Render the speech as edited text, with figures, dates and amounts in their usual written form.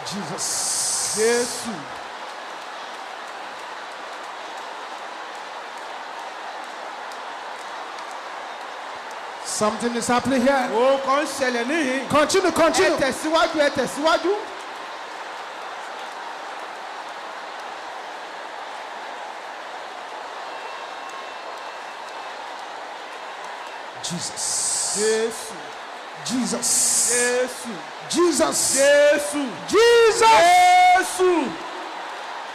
Jesus. Jésus. Something is happening here. Oh, kàn ń ṣẹlẹ̀ níhìn. Continue, Ẹ continue. tẹ̀síwájú, ẹ tẹ̀síwájú. Jesus. Jésus. Jesus. Jésus. Jesus. Jésus. Jesus. Jésus.